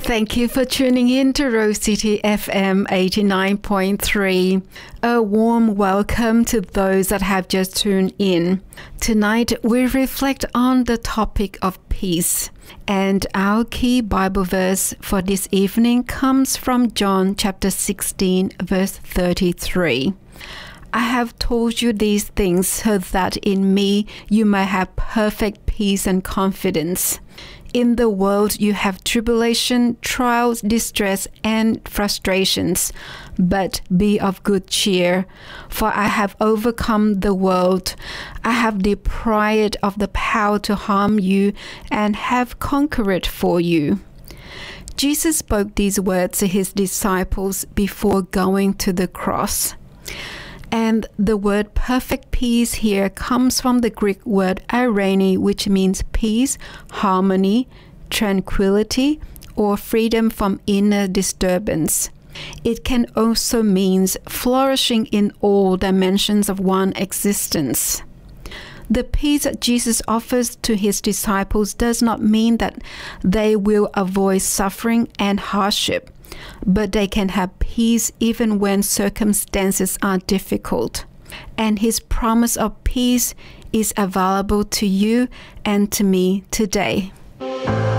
Thank you for tuning in to Rose City FM 89.3. A warm welcome to those that have just tuned in. Tonight we reflect on the topic of peace. And our key Bible verse for this evening comes from John chapter 16 verse 33. I have told you these things so that in me you may have perfect peace and confidence. In the world you have tribulation, trials, distress, and frustrations. But be of good cheer, for I have overcome the world. I have deprived of the power to harm you and have conquered it for you. Jesus spoke these words to his disciples before going to the cross. And the word perfect peace here comes from the Greek word eirene, which means peace, harmony, tranquility, or freedom from inner disturbance. It can also mean flourishing in all dimensions of one's existence. The peace that Jesus offers to his disciples does not mean that they will avoid suffering and hardship, but they can have peace even when circumstances are difficult. And his promise of peace is available to you and to me today.